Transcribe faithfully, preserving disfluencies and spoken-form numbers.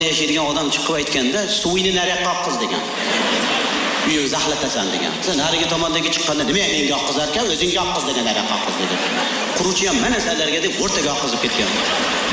yashaydigan odam chiqib aytganda, suvini nariyoqqa oqqiz degan. Uying zahlatasan degan. Sen nariga tomondagi chiqqanda nima menga oqqizar ekan, o'zingga oqqiz degan, nariyoqqa oqqiz degan. Quruvchi ham mana sizlarga deb o'rtaga oqqizib ketgan.